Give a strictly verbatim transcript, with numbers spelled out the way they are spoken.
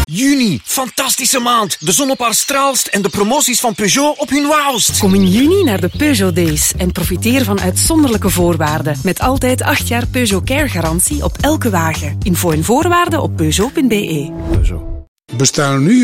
Juni, fantastische maand. De zon op haar straalst en de promoties van Peugeot op hun wauwst. Kom in juni naar de Peugeot Days en profiteer van uitzonderlijke voorwaarden. Met altijd acht jaar Peugeot Care garantie op elke wagen. Info en voorwaarden op peugeot punt be. Peugeot. Bestaan er nu